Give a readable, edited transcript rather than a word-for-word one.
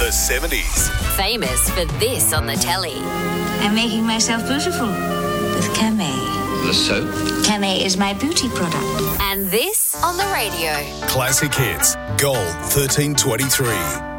The 70s. Famous for this on the telly. I'm making myself beautiful with Camay. The soap? Camay is my beauty product. And this on the radio. Classic hits. Gold 1323.